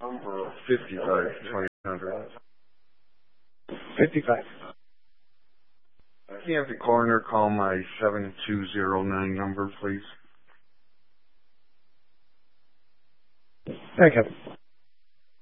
55, 2000. 55. Can you have the coroner call my 7209 number, please? Okay.